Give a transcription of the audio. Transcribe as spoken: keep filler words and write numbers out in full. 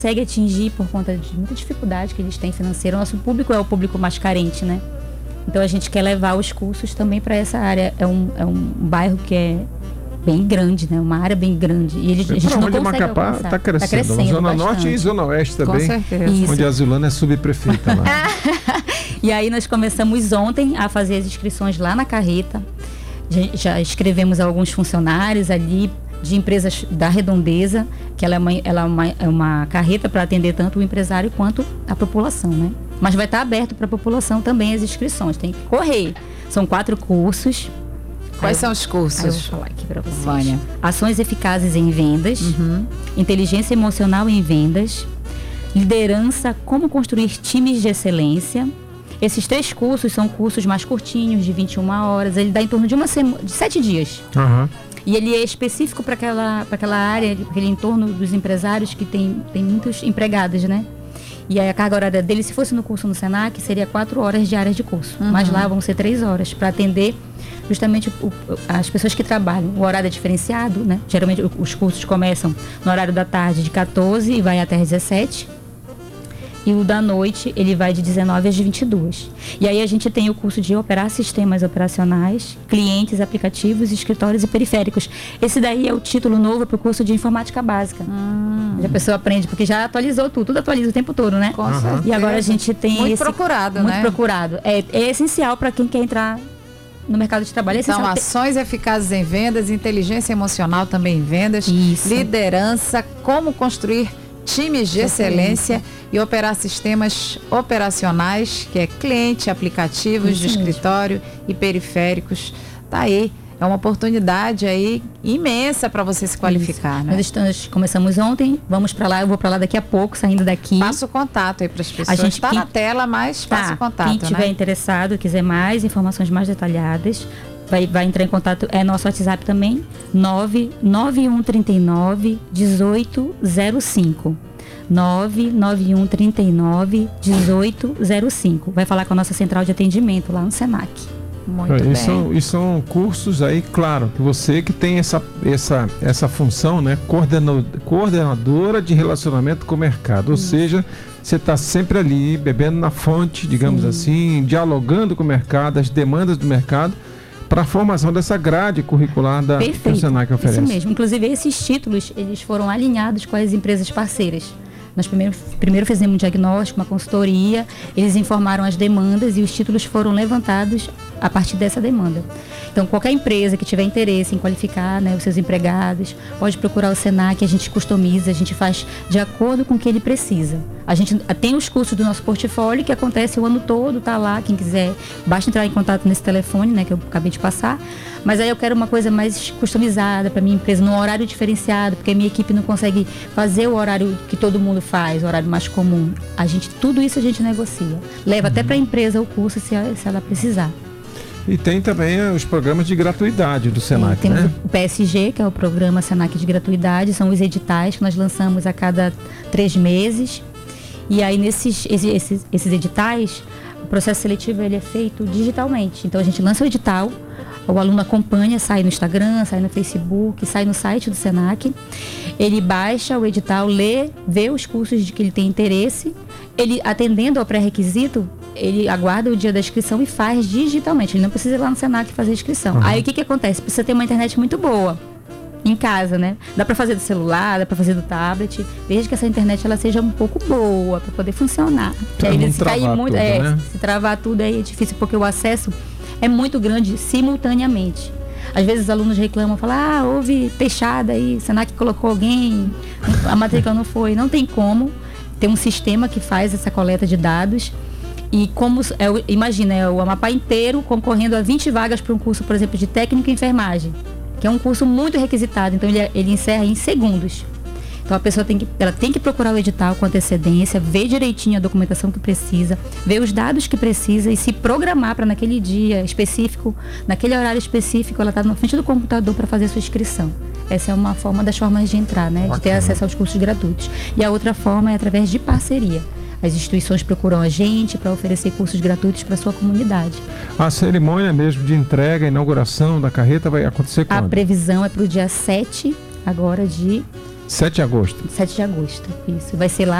consegue atingir por conta de muita dificuldade que eles têm financeira. O nosso público é o público mais carente, né? Então a gente quer levar os cursos também para essa área. É um, é um bairro que é bem grande, né? Uma área bem grande. E ele, a gente não consegue Macapá alcançar. Está crescendo. Tá crescendo Zona bastante. Norte e Zona Oeste também. Com certeza. Isso. Onde a Zulana é subprefeita lá. E aí nós começamos ontem a fazer as inscrições lá na carreta. Já, já escrevemos alguns funcionários ali de empresas da Redondeza, que ela é uma, ela é uma, é uma carreta para atender tanto o empresário quanto a população, né? Mas vai estar aberto para a população também as inscrições. Tem que correr. São quatro cursos. Quais Aí, são os cursos? Eu vou falar aqui para vocês. Vânia. Ações eficazes em vendas, Uhum. inteligência emocional em vendas, liderança, como construir times de excelência. Esses três cursos são cursos mais curtinhos, de vinte e uma horas. Ele dá em torno de uma semana, de sete dias. Aham. E ele é específico para aquela, para aquela área, para aquele entorno dos empresários que tem, tem muitos empregados, né? E aí a carga horária dele, se fosse no curso no Senac, seria quatro horas diárias de curso. Uhum. Mas lá vão ser três horas para atender justamente o, as pessoas que trabalham. O horário é diferenciado, né? Geralmente os cursos começam no horário da tarde de quatorze e vai até às dezessete. E o da noite, ele vai de dezenove às vinte e duas. E aí a gente tem o curso de operar sistemas operacionais, clientes, aplicativos, escritórios e periféricos. Esse daí é o título novo para o curso de informática básica. Hum. A pessoa aprende, porque já atualizou tudo, tudo atualiza o tempo todo, né? Com certeza. E agora a gente tem Muito esse, procurado, muito né? procurado. É, é essencial para quem quer entrar no mercado de trabalho. É Então, essencial ter- ações eficazes em vendas, inteligência emocional também em vendas, Isso. liderança, como construir times de excelência, Excelência. e operar sistemas operacionais, que é cliente, aplicativos Isso de mesmo. escritório e periféricos. Tá aí. É uma oportunidade aí imensa para você se qualificar, Isso. né? Nós estamos, começamos ontem, vamos para lá, eu vou para lá daqui a pouco, saindo daqui. Passa o contato aí para as pessoas. gente- Está quem- na tela, mas passa Tá, o contato, quem tiver né? interessado, quiser mais informações mais detalhadas, vai, vai entrar em contato, é nosso WhatsApp também, nove nove um três nove um oito zero cinco. nove nove um três nove um oito zero cinco. Vai falar com a nossa central de atendimento lá no Senac. Muito e, bem. são, e são cursos aí, claro, que você que tem essa, essa, essa função, né? Coordeno, coordenadora de relacionamento com o mercado. Ou seja, você está sempre ali, bebendo na fonte, digamos Sim. assim, dialogando com o mercado, as demandas do mercado, para a formação dessa grade curricular da, que o Perfeito, Senac oferece. isso mesmo. Inclusive, esses títulos, eles foram alinhados com as empresas parceiras. Nós primeiro, primeiro fizemos um diagnóstico, uma consultoria, eles informaram as demandas e os títulos foram levantados a partir dessa demanda. Então, qualquer empresa que tiver interesse em qualificar, né, os seus empregados, pode procurar o Senac, a gente customiza, a gente faz de acordo com o que ele precisa. A gente tem os cursos do nosso portfólio, que acontece o ano todo, tá lá, quem quiser, basta entrar em contato nesse telefone, né, que eu acabei de passar. Mas aí eu quero uma coisa mais customizada para minha empresa, num horário diferenciado, porque a minha equipe não consegue fazer o horário que todo mundo faz, o horário mais comum. A gente, tudo isso a gente negocia. Leva até para a empresa o curso, se, se ela precisar. E tem também eh, os programas de gratuidade do Senac, É, temos né? o P S G, que é o Programa Senac de Gratuidade, são os editais que nós lançamos a cada três meses. E aí, nesses esses, esses editais, o processo seletivo ele é feito digitalmente. Então, a gente lança o edital, o aluno acompanha, sai no Instagram, sai no Facebook, sai no site do Senac. Ele baixa o edital, lê, vê os cursos de que ele tem interesse. Ele, atendendo ao pré-requisito, ele aguarda o dia da inscrição e faz digitalmente. Ele não precisa ir lá no Senac fazer a inscrição. Uhum. Aí, o que que acontece? Precisa ter uma internet muito boa em casa, né? Dá para fazer do celular, dá para fazer do tablet, desde que essa internet ela seja um pouco boa para poder funcionar. Que aí não ele se cair travar muito, tudo, é, né? se travar tudo aí é difícil, porque o acesso é muito grande simultaneamente. Às vezes os alunos reclamam, falam, ah, houve peixada aí, Senac colocou alguém, a matrícula não foi. Não tem como. Tem um sistema que faz essa coleta de dados. E como, é, imagina, é o Amapá inteiro concorrendo a vinte vagas para um curso, por exemplo, de técnico em enfermagem, que é um curso muito requisitado, então ele, ele encerra em segundos. Então a pessoa tem que, ela tem que procurar o edital com antecedência, ver direitinho a documentação que precisa, ver os dados que precisa e se programar para naquele dia específico, naquele horário específico, ela está na frente do computador para fazer a sua inscrição. Essa é uma forma das formas de entrar, né? De ter acesso aos cursos gratuitos. E a outra forma é através de parceria. As instituições procuram a gente para oferecer cursos gratuitos para a sua comunidade. A cerimônia mesmo de entrega, inauguração da carreta vai acontecer A quando? previsão é para o dia sete agora de sete de agosto. sete de agosto, isso. Vai ser lá